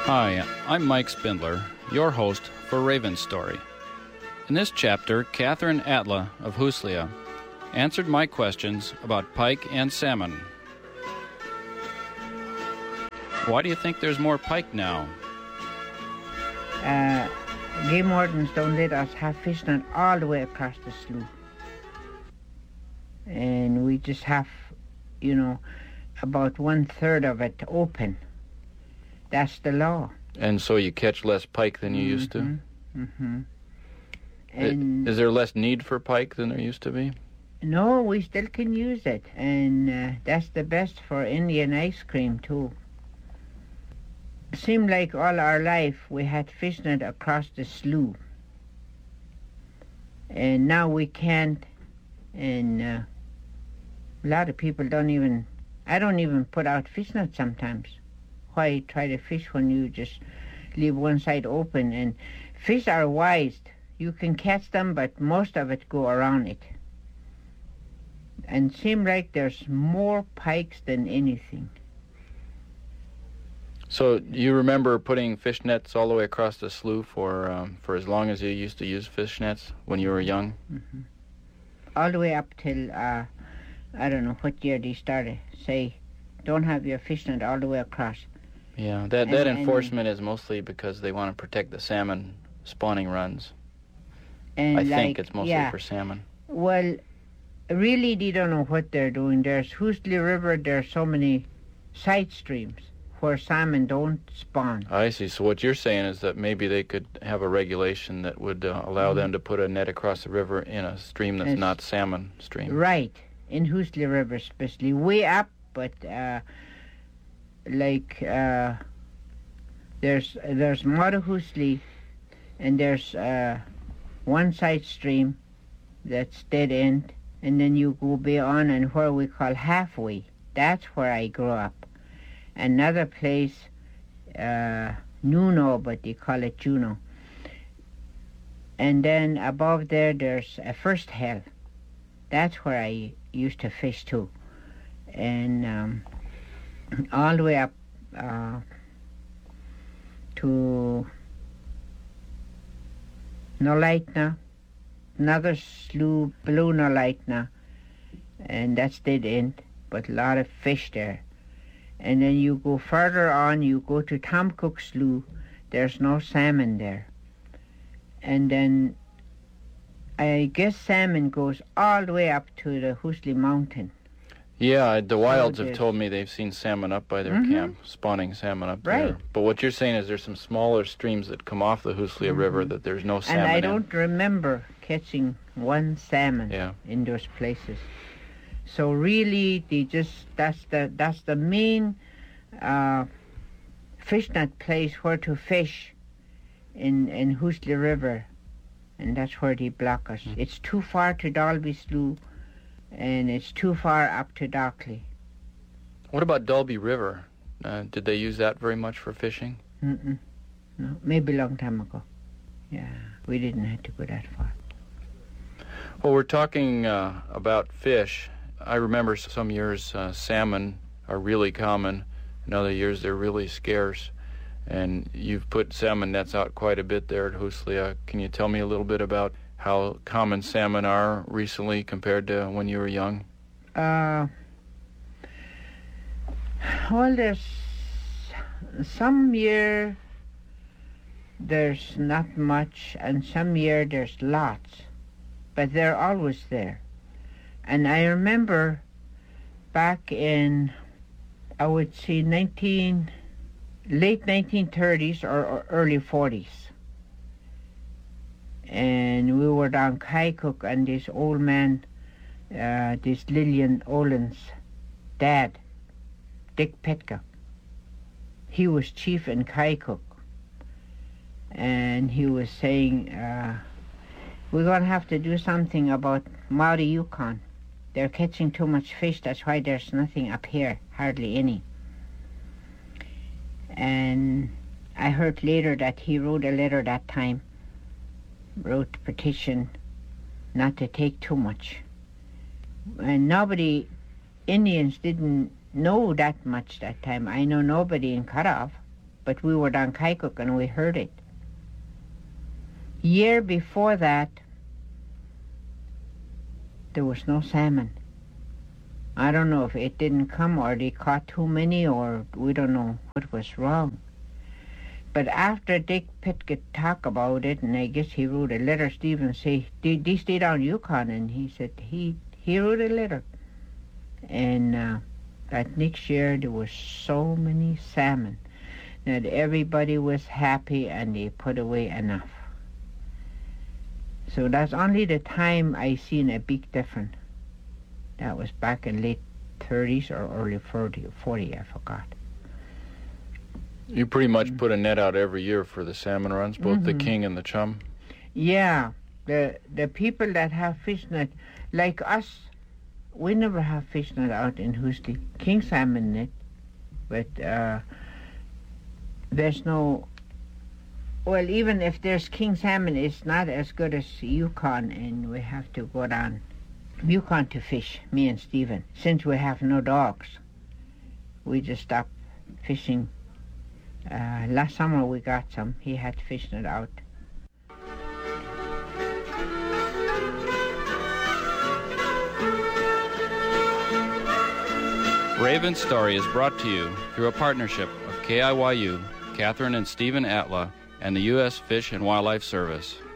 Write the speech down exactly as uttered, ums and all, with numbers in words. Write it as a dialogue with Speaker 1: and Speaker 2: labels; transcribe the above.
Speaker 1: Hi, I'm Mike Spindler, your host for Raven's Story. In this chapter, Catherine Atla of Huslia answered my questions about pike and salmon. Why do you think there's more pike now?
Speaker 2: Uh, game wardens don't let us have fish net all the way across the slough. And we just have, you know, about one third of it open. That's the law.
Speaker 1: And so you catch less pike than you
Speaker 2: mm-hmm.
Speaker 1: used to?
Speaker 2: Mm-hmm. And
Speaker 1: Is there less need for pike than there used to be?
Speaker 2: No, we still can use it. And uh, that's the best for Indian ice cream, too. It seemed like all our life we had fish net across the slough. And now we can't. And uh, a lot of people don't even... I don't even put out fish nets sometimes. Why try to fish when you just leave one side open? And fish are wise. You can catch them, but most of it go around it. And seem like there's more pikes than anything.
Speaker 1: So you remember putting fish nets all the way across the slough for um, for as long as you used to use fish nets when you were young?
Speaker 2: Mm-hmm. All the way up till, uh, I don't know what year they started. Say, don't have your fish net all the way across.
Speaker 1: Yeah, that,
Speaker 2: and,
Speaker 1: that
Speaker 2: and,
Speaker 1: enforcement is mostly because they want to protect the salmon spawning runs.
Speaker 2: And
Speaker 1: I
Speaker 2: like,
Speaker 1: think it's mostly
Speaker 2: yeah,
Speaker 1: for salmon.
Speaker 2: Well, really they don't know what they're doing. There's Huslia River, there's so many side streams where salmon don't spawn.
Speaker 1: I see. So what you're saying is that maybe they could have a regulation that would uh, allow
Speaker 2: mm-hmm.
Speaker 1: them to put a net across the river in a stream that's
Speaker 2: it's,
Speaker 1: not salmon stream.
Speaker 2: Right, in Huslia River especially. Way up, but uh, like uh, there's there's Mother Husli, and there's uh, one side stream that's dead end, and then you go beyond and where we call halfway. That's where I grew up. Another place, uh, Nuno, but they call it Juno. And then above there, there's a First Hell. That's where I used to fish too. And um, all the way up uh, to Nolaitna, another slough below Nolaitna, and that's dead end, but a lot of fish there. And then you go further on, you go to Tom Cook Slough, there's no salmon there. And then I guess salmon goes all the way up to the Husli Mountain.
Speaker 1: Yeah, the Wilds
Speaker 2: Oh,
Speaker 1: have told me they've seen salmon up by their
Speaker 2: mm-hmm.
Speaker 1: camp, spawning salmon up
Speaker 2: right.
Speaker 1: there. But what you're saying is there's some smaller streams that come off the Huslia
Speaker 2: mm-hmm.
Speaker 1: River that there's no salmon
Speaker 2: And I
Speaker 1: in.
Speaker 2: don't remember catching one salmon
Speaker 1: yeah.
Speaker 2: in those places. So really, they just that's the that's the main uh, fish net place where to fish in in Huslia River, and that's where they block us. Mm-hmm. It's too far to Dalby Slough, and it's too far up to Dockley.
Speaker 1: What about Dalby River? Uh, did they use that very much for fishing?
Speaker 2: Mm-mm. No, maybe a long time ago. Yeah, we didn't have to go that far.
Speaker 1: Well, we're talking uh, about fish. I remember some years uh, salmon are really common. In other years, they're really scarce. And you've put salmon nets out quite a bit there at Huslia. Can you tell me a little bit about how common salmon are recently compared to when you were young?
Speaker 2: Uh, well, there's some year there's not much, and some year there's lots. But they're always there. And I remember back in, I would say, nineteen, late nineteen thirties or, or early forties. And we were down Kaikook, and this old man, uh, this Lillian Olin's dad, Dick Petka, he was chief in Kaikook. And he was saying, uh, we're going to have to do something about Maori Yukon. They're catching too much fish, that's why there's nothing up here, hardly any. And I heard later that he wrote a letter that time, wrote a petition not to take too much. And nobody, Indians didn't know that much that time. I know nobody in Cutoff, but we were down Kaikuk and we heard it. Year before that, there was no salmon. I don't know if it didn't come or they caught too many or we don't know what was wrong. But after Dick Pitkat talked about it, and I guess he wrote a letter, Stephen say, did he stay down Yukon? And he said he, he wrote a letter. And uh, that next year there was so many salmon that everybody was happy and they put away enough. So that's only the time I seen a big difference. That was back in late thirties or early forty, forty I forgot.
Speaker 1: You pretty much put a net out every year for the salmon runs, both mm-hmm. the king and the chum?
Speaker 2: Yeah. The the people that have fish net, like us, we never have fish net out in Hoosly. King salmon net, but uh, there's no... Well, even if there's king salmon, it's not as good as Yukon, and we have to go down Yukon to fish, me and Stephen. Since we have no dogs, we just stopped fishing. Uh, last summer we got some. He had fished it out.
Speaker 1: Raven's Story is brought to you through a partnership of K I Y U, Catherine and Stephen Atla, and the U S Fish and Wildlife Service.